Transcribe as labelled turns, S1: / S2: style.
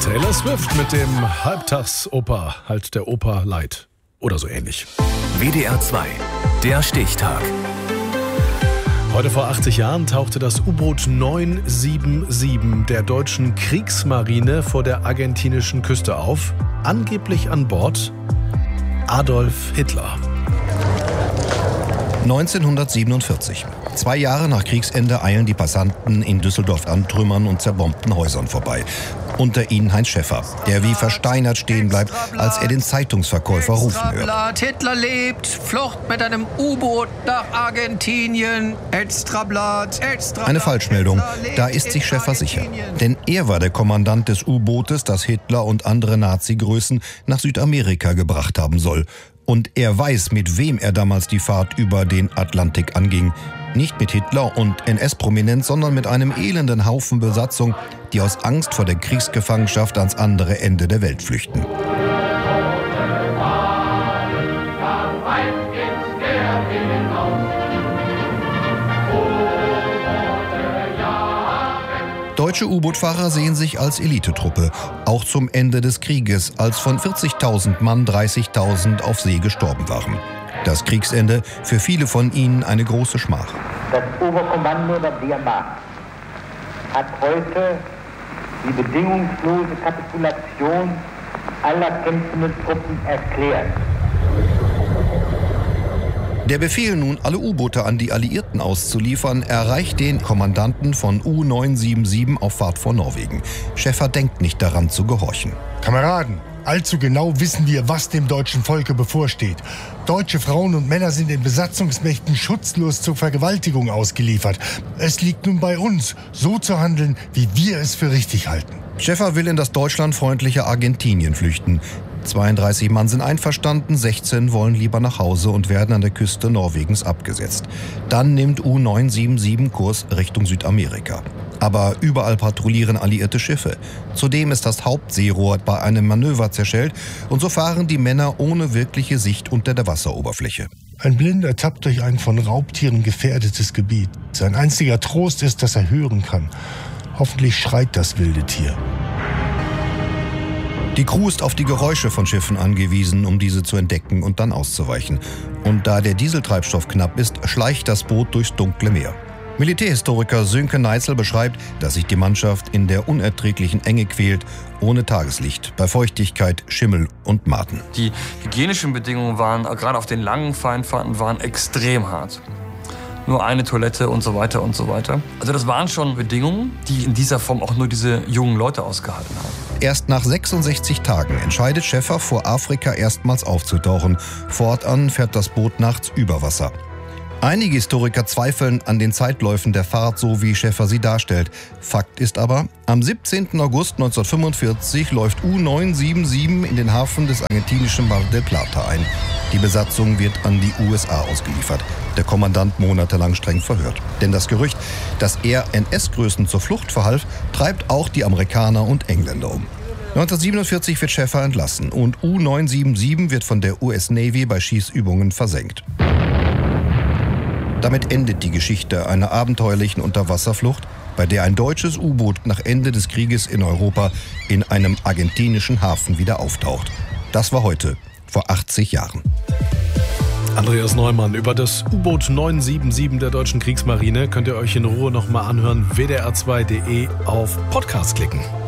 S1: Taylor Swift mit dem Halbtagsoper, halt der Oper Light oder so ähnlich.
S2: WDR 2, der Stichtag.
S1: Heute vor 80 Jahren tauchte das U-Boot 977 der deutschen Kriegsmarine vor der argentinischen Küste auf. Angeblich an Bord Adolf Hitler.
S3: 1947. 2 Jahre nach Kriegsende eilen die Passanten in Düsseldorf an Trümmern und zerbombten Häusern vorbei. Unter ihnen Heinz Schäffer, der wie versteinert stehen bleibt, als er den Zeitungsverkäufer rufen hört.
S4: Hitler lebt, Flucht mit einem U-Boot nach Argentinien, Extrablatt, Extrablatt.
S3: Eine Falschmeldung, da ist sich Schäffer sicher. Denn er war der Kommandant des U-Bootes, das Hitler und andere Nazi-Größen nach Südamerika gebracht haben soll. Und er weiß, mit wem er damals die Fahrt über den Atlantik anging. Nicht mit Hitler und NS-Prominenz, sondern mit einem elenden Haufen Besatzung, die aus Angst vor der Kriegsgefangenschaft ans andere Ende der Welt flüchten. Deutsche U-Boot-Fahrer sehen sich als Elitetruppe, auch zum Ende des Krieges, als von 40.000 Mann 30.000 auf See gestorben waren. Das Kriegsende für viele von ihnen eine große Schmach.
S5: Das Oberkommando der Wehrmacht hat heute die bedingungslose Kapitulation aller kämpfenden Truppen erklärt.
S3: Der Befehl, nun alle U-Boote an die Alliierten auszuliefern, erreicht den Kommandanten von U-977 auf Fahrt vor Norwegen. Schäffer denkt nicht daran zu gehorchen.
S6: Kameraden, allzu genau wissen wir, was dem deutschen Volke bevorsteht. Deutsche Frauen und Männer sind in Besatzungsmächten schutzlos zur Vergewaltigung ausgeliefert. Es liegt nun bei uns, so zu handeln, wie wir es für richtig halten.
S3: Schäffer will in das deutschlandfreundliche Argentinien flüchten. 32 Mann sind einverstanden, 16 wollen lieber nach Hause und werden an der Küste Norwegens abgesetzt. Dann nimmt U-977 Kurs Richtung Südamerika. Aber überall patrouillieren alliierte Schiffe. Zudem ist das Hauptseerohr bei einem Manöver zerschellt und so fahren die Männer ohne wirkliche Sicht unter der Wasseroberfläche.
S6: Ein Blinder tappt durch ein von Raubtieren gefährdetes Gebiet. Sein einziger Trost ist, dass er hören kann. Hoffentlich schreit das wilde Tier.
S3: Die Crew ist auf die Geräusche von Schiffen angewiesen, um diese zu entdecken und dann auszuweichen. Und da der Dieseltreibstoff knapp ist, schleicht das Boot durchs dunkle Meer. Militärhistoriker Sönke Neitzel beschreibt, dass sich die Mannschaft in der unerträglichen Enge quält, ohne Tageslicht, bei Feuchtigkeit, Schimmel und Maden.
S7: Die hygienischen Bedingungen waren, gerade auf den langen Feinfahrten, waren extrem hart. Nur eine Toilette und so weiter und so weiter. Also das waren schon Bedingungen, die in dieser Form auch nur diese jungen Leute ausgehalten haben.
S3: Erst nach 66 Tagen entscheidet Schäffer, vor Afrika erstmals aufzutauchen. Fortan fährt das Boot nachts über Wasser. Einige Historiker zweifeln an den Zeitläufen der Fahrt, so wie Schäffer sie darstellt. Fakt ist aber, am 17. August 1945 läuft U-977 in den Hafen des argentinischen Mar del Plata ein. Die Besatzung wird an die USA ausgeliefert. Der Kommandant monatelang streng verhört. Denn das Gerücht, dass er NS-Größen zur Flucht verhalf, treibt auch die Amerikaner und Engländer um. 1947 wird Schäffer entlassen und U-977 wird von der US Navy bei Schießübungen versenkt. Damit endet die Geschichte einer abenteuerlichen Unterwasserflucht, bei der ein deutsches U-Boot nach Ende des Krieges in Europa in einem argentinischen Hafen wieder auftaucht. Das war heute, vor 80 Jahren.
S1: Andreas Neumann über das U-Boot 977 der deutschen Kriegsmarine könnt ihr euch in Ruhe nochmal anhören. WDR2.de auf Podcast klicken.